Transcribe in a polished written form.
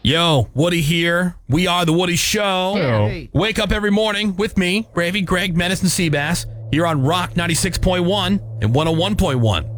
Yo, Woody here. We are The Woody Show. Hey. Wake up every morning with me, Gravy, Greg, Menace, and Seabass, here on Rock 96.1 and 101.1.